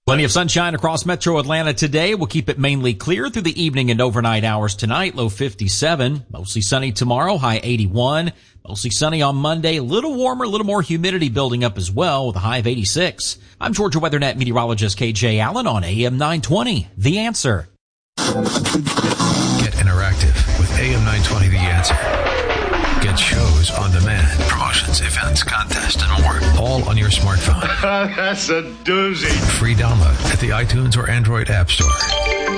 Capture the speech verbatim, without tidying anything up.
Plenty of sunshine across metro Atlanta today. We'll keep it mainly clear through the evening and overnight hours tonight. Low fifty-seven. Mostly sunny tomorrow. High eighty-one. Mostly sunny on Monday. A little warmer, a little more humidity building up as well with a high of eighty-six. I'm Georgia WeatherNet meteorologist K J Allen on A M nine twenty. The Answer. Get interactive with A M nine twenty The Answer. Get shows on demand, promotions, events, contests, and more. All on your smartphone. That's a doozy. Free download at the iTunes or Android App Store.